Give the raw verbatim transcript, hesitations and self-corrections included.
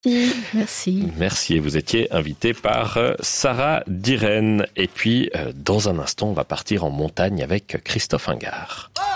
Merci. Merci. Merci. Et vous étiez invité par Sarah Diren. Et puis, dans un instant, on va partir en montagne avec Christophe Ingard.